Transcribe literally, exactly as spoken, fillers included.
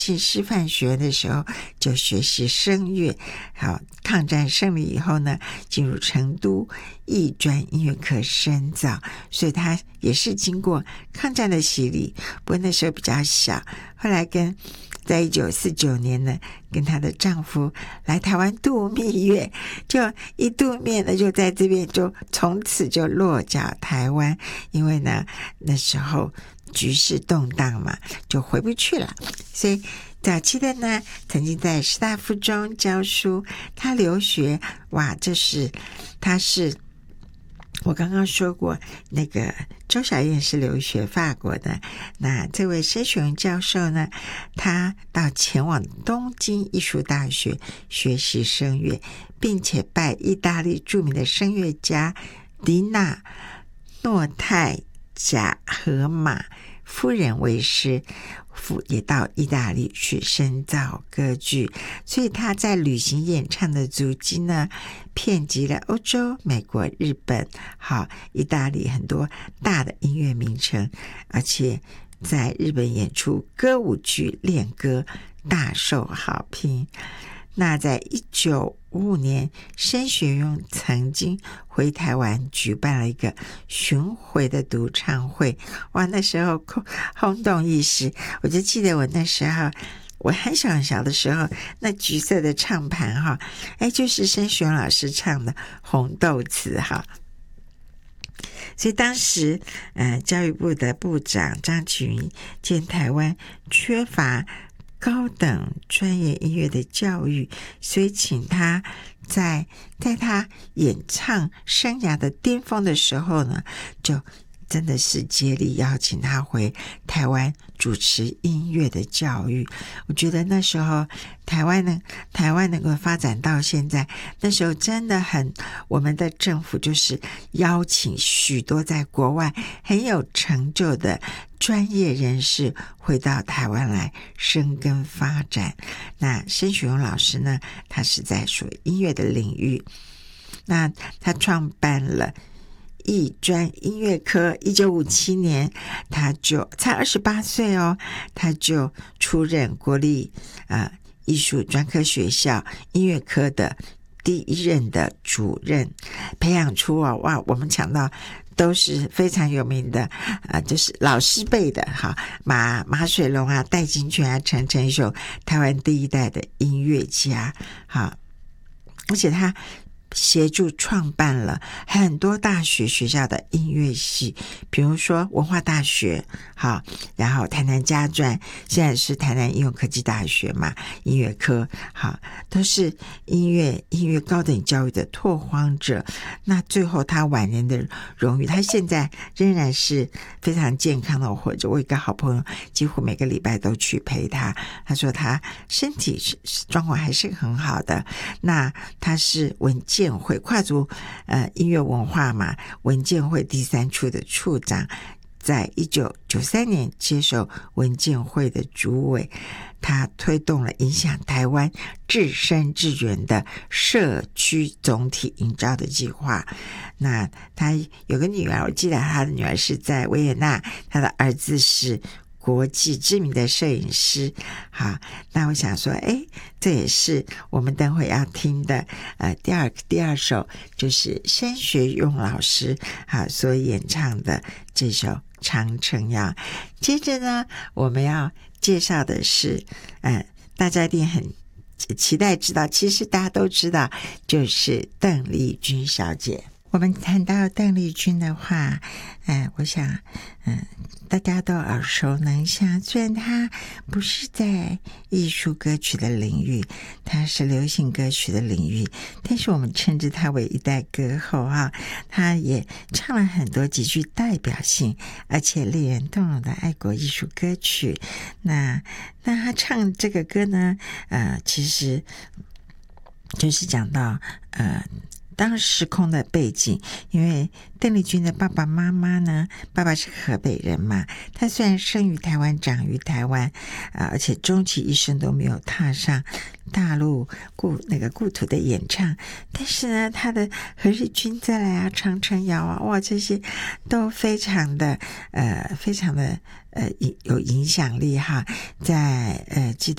进师范学院的时候就学习声乐，好，抗战胜利以后呢，进入成都艺专音乐科深造，所以他也是经过抗战的洗礼，不过那时候比较小，后来跟在一九四九年呢，跟她的丈夫来台湾度蜜月，就一度蜜呢，就在这边就从此就落脚台湾，因为呢那时候局势动荡嘛，就回不去了。所以早期的呢，曾经在师大附中教书，他留学，哇，这是他是我刚刚说过，那个周小燕是留学法国的，那这位申雪荣教授呢，他到前往东京艺术大学学习声乐，并且拜意大利著名的声乐家迪娜诺泰贾荷马夫人为师，也到意大利去深造歌剧，所以他在旅行演唱的足迹呢，遍及了欧洲、美国、日本、好意大利很多大的音乐名城，而且在日本演出歌舞剧《恋歌》大受好评。那在一九五五年，申雪荣曾经回台湾举办了一个巡回的独唱会，哇，那时候轰动一时。我就记得我那时候我很小很小的时候，那橘色的唱盘哈，哎，就是申雪荣老师唱的《红豆词》哈。所以当时呃，教育部的部长张启云见台湾缺乏高等专业音乐的教育，所以请他在在他演唱生涯的巅峰的时候呢，就真的是接力邀请他回台湾主持音乐的教育。我觉得那时候台湾呢，台湾能够发展到现在，那时候真的很，我们的政府就是邀请许多在国外很有成就的专业人士回到台湾来生根发展。那申雪荣老师呢，他是在属音乐的领域，那他创办了艺专音乐科，一九五七年他就才二十八岁哦，他就出任国立呃艺术专科学校音乐科的第一任的主任，培养出啊哇，我们讲到都是非常有名的呃，就是老师辈的哈，马马水龙啊、戴金泉啊、陈澄雄，台湾第一代的音乐家哈，而且他协助创办了很多大学学校的音乐系，比如说文化大学，好，然后台南家专，现在是台南应用科技大学嘛，音乐科，好，都是音乐音乐高等教育的拓荒者。那最后他晚年的荣誉，他现在仍然是非常健康的活着。我有一个好朋友，几乎每个礼拜都去陪他，他说他身体状况还是很好的。那他是文健会跨足呃音乐文化嘛，文健会第三处的处长，在一九九三年接受文健会的主委，他推动了影响台湾自身致远的社区总体营造的计划。那他有个女儿，我记得他的女儿是在维也纳，他的儿子是国际知名的摄影师。好，那我想说，诶，这也是我们等会要听的呃第二第二首，就是申雪荣老师好所演唱的这首《长城谣》。接着呢，我们要介绍的是呃大家一定很期待知道，其实大家都知道，就是邓丽君小姐。我们谈到邓丽君的话，呃，我想，嗯、呃，大家都耳熟能详。虽然她不是在艺术歌曲的领域，她是流行歌曲的领域，但是我们称之她为一代歌后啊。她也唱了很多极具代表性而且令人动容的爱国艺术歌曲。那那她唱这个歌呢，呃，其实就是讲到呃。当时空的背景，因为邓丽君的爸爸妈妈呢，爸爸是河北人嘛，他虽然生于台湾长于台湾、呃、而且终其一生都没有踏上大陆故那个故土的演唱，但是呢他的何日君再来啊、长城谣啊，哇，这些都非常的呃非常的呃有影响力哈。在呃记得